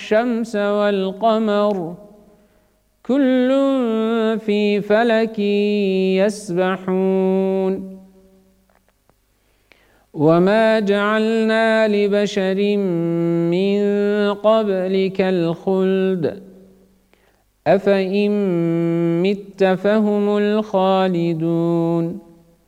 والشمس والقمر كل في فلك يسبحون وما جعلنا لبشر من قبلك الخلد أفإن مت فهم الخالدون